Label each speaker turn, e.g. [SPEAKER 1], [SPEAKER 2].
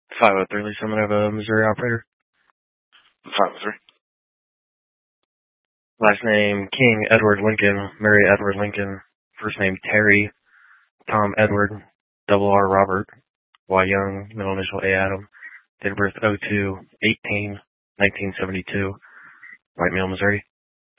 [SPEAKER 1] 503 Lee Summit of a Missouri operator.
[SPEAKER 2] 503.
[SPEAKER 1] Last name King Edward Lincoln, Mary Edward Lincoln. First name Terry, Tom Edward, double R Robert, Y Young, middle initial A Adam. Date of birth 02/18/1972. White male, Missouri.